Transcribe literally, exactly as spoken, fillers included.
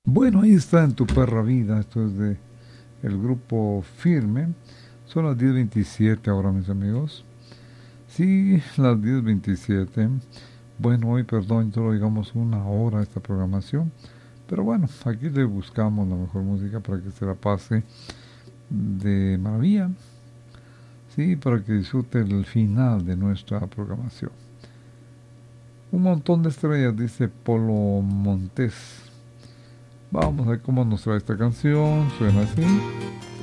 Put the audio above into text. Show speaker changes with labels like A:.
A: Bueno, ahí está En tu perra vida. Esto es de el grupo Firme. Son las diez veintisiete ahora, mis amigos. Sí, las diez veintisiete. Bueno, hoy, perdón, solo digamos una hora esta programación. Pero bueno, aquí le buscamos la mejor música para que se la pase de maravilla. Sí, para que disfrute el final de nuestra programación. Un montón de estrellas, dice Polo Montes. Vamos a ver cómo nos trae esta canción. Suena así.